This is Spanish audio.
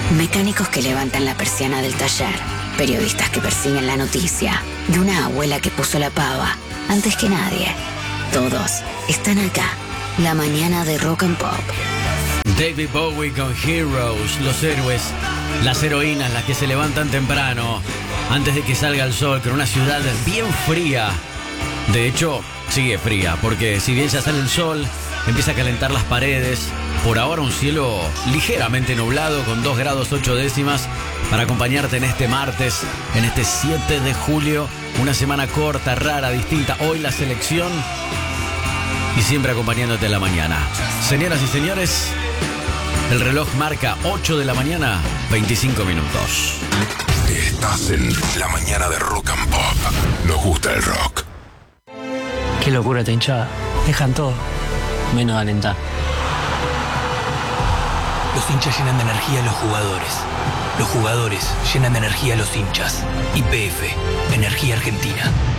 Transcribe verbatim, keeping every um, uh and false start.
Mecánicos que levantan la persiana del taller, periodistas que persiguen la noticia, y una abuela que puso la pava antes que nadie. Todos están acá, la mañana de Rock and Pop. David Bowie con Heroes, los héroes, las heroínas, las que se levantan temprano, antes de que salga el sol, con una ciudad bien fría. De hecho, sigue fría, porque si bien ya sale el sol, empieza a calentar las paredes. Por ahora un cielo ligeramente nublado, con dos grados ocho décimas, para acompañarte en este martes, en este siete de julio. Una semana corta, rara, distinta. Hoy la selección y siempre acompañándote en la mañana. Señoras y señores, el reloj marca ocho de la mañana, veinticinco minutos. Estás en la mañana de Rock and Pop. Nos gusta el rock. Qué locura esta hinchada. Dejan todo, menos de alentar. Los hinchas llenan de energía a los jugadores. Los jugadores llenan de energía a los hinchas. Y P F, Energía Argentina.